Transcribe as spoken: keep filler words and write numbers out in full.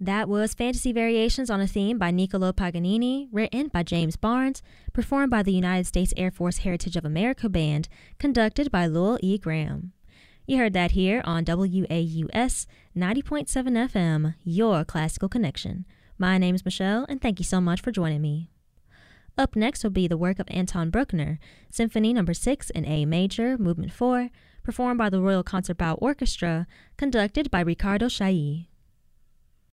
That was Fantasy Variations on a Theme by Niccolo Paganini, written by James Barnes, performed by the United States Air Force Heritage of America Band, conducted by Lowell E. Graham. You heard that here on W A U S ninety point seven F M, your classical connection. My name is Michelle, and thank you so much for joining me. Up next will be the work of Anton Bruckner, Symphony Number six in A Major, Movement four, performed by the Royal Concertbau Orchestra, conducted by Riccardo Chailly.